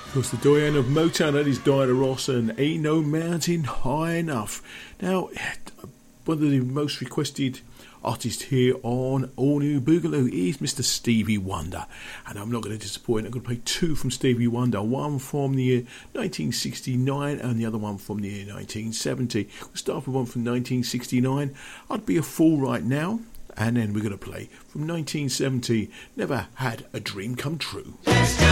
Of course, the doyen of Motown, that is Diana Ross, and Ain't No Mountain High Enough. Now, one of the most requested artists here on All New Boogaloo is Mr. Stevie Wonder. And I'm not going to disappoint, I'm going to play two from Stevie Wonder, one from the year 1969 and the other one from the year 1970. We'll start with one from 1969, I'd Be a Fool Right Now. And then we're going to play from 1970, Never Had a Dream Come True.